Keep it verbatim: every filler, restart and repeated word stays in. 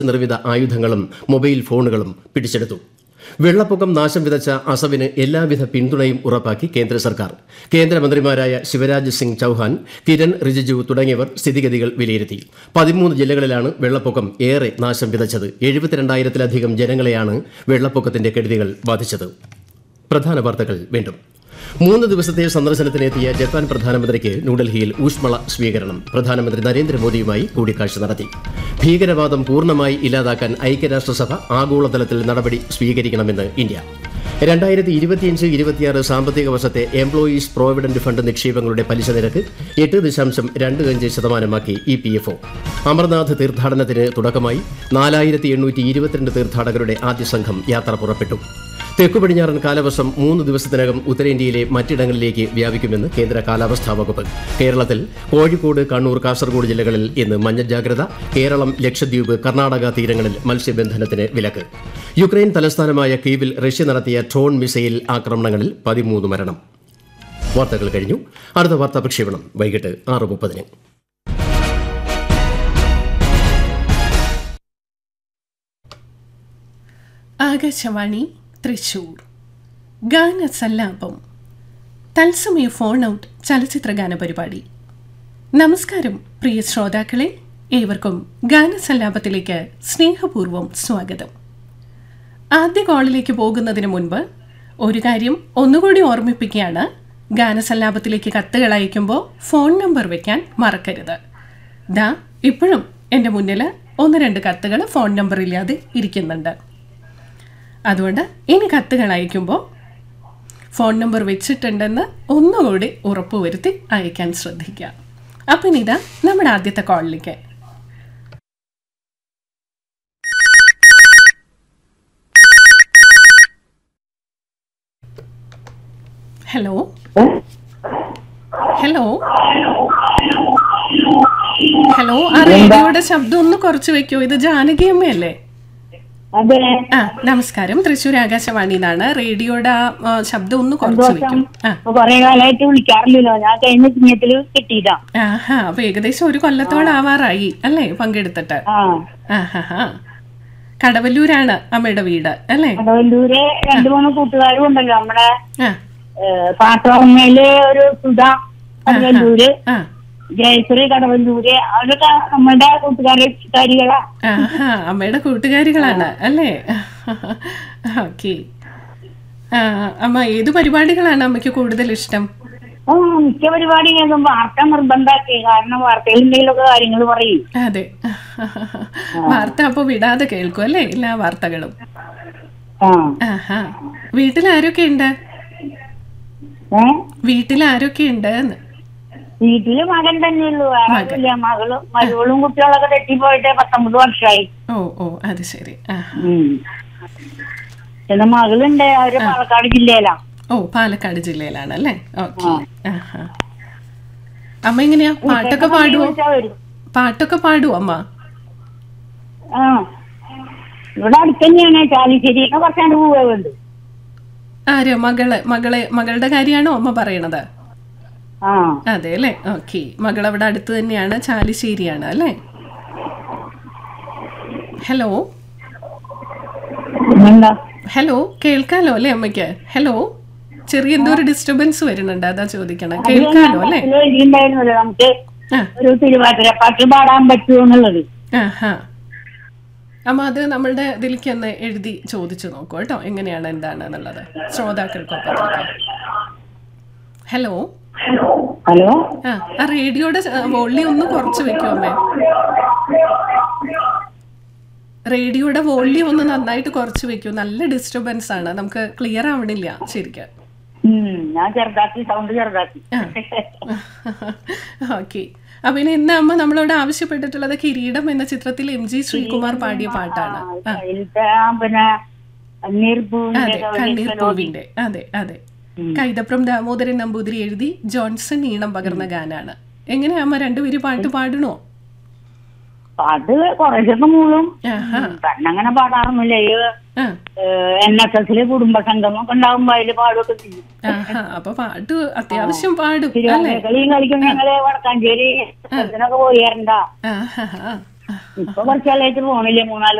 നിർമ്മിത ആയുധങ്ങളും മൊബൈൽ ഫോണുകളും പിടിച്ചെടുത്തു. വെള്ളപ്പൊക്കം നാശം വിതച്ച അസമിന് എല്ലാവിധ പിന്തുണയും ഉറപ്പാക്കി കേന്ദ്ര സർക്കാർ. കേന്ദ്രമന്ത്രിമാരായ ശിവരാജ് സിംഗ് ചൌഹാൻ, കിരൺ റിജിജു തുടങ്ങിയവർ സ്ഥിതിഗതികൾ വിലയിരുത്തി. പതിമൂന്ന് ജില്ലകളിലാണ് വെള്ളപ്പൊക്കം ഏറെ നാശം വിതച്ചത്. എഴുപത്തിരണ്ടായിരത്തിലധികം ജനങ്ങളെയാണ് വെള്ളപ്പൊക്കത്തിന്റെ കെടുതികൾ ബാധിച്ചത്. പ്രധാന വാർത്തകൾ വീണ്ടും. മൂന്ന് ദിവസത്തെ സന്ദർശനത്തിനെത്തിയ ജപ്പാൻ പ്രധാനമന്ത്രിക്ക് ന്യൂഡൽഹിയിൽ ഊഷ്മള സ്വീകരണം. പ്രധാനമന്ത്രി നരേന്ദ്രമോദിയുമായി കൂടിക്കാഴ്ച നടത്തി. ഭീകരവാദം പൂർണ്ണമായി ഇല്ലാതാക്കാൻ ഐക്യരാഷ്ട്രസഭ ആഗോളതലത്തിൽ നടപടി സ്വീകരിക്കണമെന്ന് ഇന്ത്യ. രണ്ടായിരത്തി ഇരുപത്തിയഞ്ച് ഇരുപത്തിയാറ് സാമ്പത്തിക വർഷത്തെ എംപ്ലോയീസ് പ്രോവിഡന്റ് ഫണ്ട് നിക്ഷേപങ്ങളുടെ പലിശ നിരക്ക് എട്ട് ദശാംശം രണ്ട് അഞ്ച് ശതമാനമാക്കി E P F O. Amarnath തീർത്ഥാടനത്തിന് തുടക്കമായി നാലായിരത്തി എണ്ണൂറ്റി ഇരുപത്തിരണ്ട് തീർത്ഥാടകരുടെ ആദ്യ സംഘം യാത്ര പുറപ്പെട്ടു. തെക്കു പടിഞ്ഞാറൻ കാലവർഷം മൂന്ന് ദിവസത്തിനകം ഉത്തരേന്ത്യയിലെ മറ്റിടങ്ങളിലേക്ക് വ്യാപിക്കുമെന്ന് കേന്ദ്ര കാലാവസ്ഥാ വകുപ്പ്. കേരളത്തിൽ കോഴിക്കോട്, കണ്ണൂർ, കാസർഗോഡ് ജില്ലകളിൽ ഇന്ന് മഞ്ഞ ജാഗ്രത. കേരളം, ലക്ഷദ്വീപ്, കർണാടക തീരങ്ങളിൽ മത്സ്യബന്ധനത്തിന് വിലക്ക്. യുക്രൈൻ തലസ്ഥാനമായ കീവിൽ റഷ്യ നടത്തിയ ഡ്രോൺ മിസൈൽ ആക്രമണങ്ങളിൽ പതിമൂന്ന് മരണം. വാർത്തകൾ കഴിഞ്ഞു. അടുത്ത വാർത്താ പ്രക്ഷേപണം വൈകിട്ട് ആറ് മുപ്പതിന്. ആകാശവാണി തൃശൂർ. ഗാനസല്ലാപം, തത്സമയ ഫോൺ ഔട്ട് ചലച്ചിത്രഗാന പരിപാടി. നമസ്കാരം പ്രിയ ശ്രോതാക്കളെ, ഏവർക്കും ഗാനസല്ലാപത്തിലേക്ക് സ്നേഹപൂർവ്വം സ്വാഗതം. ആദ്യ കോളിലേക്ക് പോകുന്നതിന് മുൻപ് ഒരു കാര്യം ഒന്നുകൂടി ഓർമ്മിപ്പിക്കുകയാണ്. ഗാനസല്ലാപത്തിലേക്ക് കത്തുകൾ അയക്കുമ്പോൾ ഫോൺ നമ്പർ വയ്ക്കാൻ മറക്കരുത്. ദാ ഇപ്പോഴും എൻ്റെ മുന്നിൽ ഒന്ന് രണ്ട് കത്തുകൾ ഫോൺ നമ്പറില്ലാതെ ഇരിക്കുന്നുണ്ട്. അതുകൊണ്ട് ഇനി കത്തുകൾ അയക്കുമ്പോൾ ഫോൺ നമ്പർ വെച്ചിട്ടുണ്ടെന്ന് ഒന്നുകൂടി ഉറപ്പുവരുത്തി അയക്കാൻ ശ്രദ്ധിക്കുക. അപ്പം ഇതാ നമ്മുടെ ആദ്യത്തെ കോളിലേക്ക്. ഹലോ ഹലോ ഹലോ ആ റേഡിയോയുടെ ശബ്ദം ഒന്ന് കുറച്ച് വെക്കോ. ഇത് ജാനകി അമ്മയല്ലേ? ആ നമസ്കാരം, തൃശ്ശൂർ ആകാശവാണി എന്നാണ്. റേഡിയോയുടെ ആ ശബ്ദം ഒന്ന് കുറച്ച് വെക്കും. ആഹാ, അപ്പൊ ഏകദേശം ഒരു കൊല്ലത്തോളം ആവാറായി അല്ലേ പങ്കെടുത്തിട്ട്? ആഹാ, കടവല്ലൂരാണ് അമ്മയുടെ വീട് അല്ലേ? കടവല്ലൂര് രണ്ടു മൂന്ന് കൂട്ടുകാരും ഉണ്ടല്ലോ നമ്മുടെ പാട്ടോർമ്മയില് ഒരു സുധ കടവല്ലൂര്, ജയശ്രീ കടവല്ലൂര്, അവരൊക്കെ നമ്മുടെ കൂട്ടുകാരികളാ. അമ്മയുടെ കൂട്ടുകാരികളാണ് അല്ലേ? ഓക്കെ. അമ്മ ഏത് പരിപാടികളാണ് അമ്മയ്ക്ക് കൂടുതൽ ഇഷ്ടം? മിക്ക പരിപാടി കേൾക്കുമ്പോ വാർത്ത നിർബന്ധാക്കി, കാരണം വാർത്തയിൽ എന്തെങ്കിലുമൊക്കെ കാര്യങ്ങൾ പറയും. അതെ, വാർത്ത അപ്പൊ വിടാതെ കേൾക്കും അല്ലേ എല്ലാ വാർത്തകളും? ആഹാ. വീട്ടിൽ ആരൊക്കെ ഉണ്ട്? വീട്ടിൽ ആരൊക്കെ ഉണ്ട്? വീട്ടില് മകൻ തന്നെയുള്ളൂ, വേറെ മകളും മകളും കുട്ടികളൊക്കെ തെറ്റിപ്പോയിട്ട് പത്തൊമ്പത് വർഷമായി. ഓ ഓ അത് ശരി. പിന്നെ മകളുണ്ട്, അവര് പാലക്കാട് ജില്ലയിലാ. ഓ പാലക്കാട് ജില്ലയിലാണ് അല്ലേ? ഓക്കെ. അമ്മ എങ്ങനെയാ പാട്ടൊക്കെ പാടുവോ? പാട്ടൊക്കെ പാടുവോ അമ്മ? ആ ഇവിടെ അടുത്ത് തന്നെയാണ്, ചാലിശ്ശേരിയൊക്കെ കുറച്ചാണ്ട് പോവുണ്ട്. ആരോ മകള് മകളെ മകളുടെ കാര്യമാണോ അമ്മ പറയണത്? അതെ അല്ലേ? ഓക്കെ. മകൾ അവിടെ അടുത്ത് തന്നെയാണ്, ചാലിശ്ശേരിയാണ് അല്ലേ? ഹലോ ഹലോ കേൾക്കാലോ അല്ലേ അമ്മയ്ക്ക്? ഹലോ, ചെറിയ എന്തോ ഒരു ഡിസ്റ്റർബൻസ് വരുന്നുണ്ട്, അതാ ചോദിക്കണം. കേൾക്കാലോ അല്ലേ? പാടാൻ പറ്റുമെന്നുള്ളത്. ആഹാ. അമ്മ അത് നമ്മളുടെ ഇതിലേക്ക് ഒന്ന് എഴുതി ചോദിച്ചു നോക്കൂ കേട്ടോ, എങ്ങനെയാണ് എന്താണ് എന്നുള്ളത് ശ്രോതാക്കൾക്കൊപ്പം. ഹലോ ഹലോ ആ ആ റേഡിയോയുടെ വോള്യം ഒന്ന് കുറച്ച് വെക്കോ അമ്മേ? റേഡിയോയുടെ വോള്യം ഒന്ന് നന്നായിട്ട് കുറച്ച് വെക്കൂ. നല്ല ഡിസ്റ്റർബൻസ് ആണ്, നമുക്ക് ക്ലിയർ ആവണില്ല ശരിക്കും. ഓക്കെ. അപ്പൊ ഇനി ഇന്ന് അമ്മ നമ്മളോട് ആവശ്യപ്പെട്ടിട്ടുള്ളത് കിരീടം എന്ന ചിത്രത്തിൽ എം ജി ശ്രീകുമാർ പാടിയ പാട്ടാണ്. അതെ, കണ്ണീർ പൂവിന്റെ. അതെ അതെ, കൈതപ്രം ദാമോദരൻ നമ്പൂതിരി എഴുതി ജോൺസൺ ഈണം പകർന്ന ഗാനാണ്. എങ്ങനെയാ അമ്മ രണ്ടുപേരും പാട്ട് പാടണോ? പാട്ട് കുറച്ചൊക്കെ മൂളും, അങ്ങനെ പാടാറൊന്നുമില്ല. എൻ എസ് എസിലെ കുടുംബ സംഗമൊക്കെ ഉണ്ടാകുമ്പോ അതില് പാടുമൊക്കെ ചെയ്യും. അപ്പൊ പാട്ട് അത്യാവശ്യം പാടും. കളിയും കളിക്കും. ഞങ്ങള് വടക്കാഞ്ചേരി പോയാറുണ്ടാ? ഇപ്പൊ കുറച്ചാളായിട്ട് പോണില്ല, മൂന്നാല്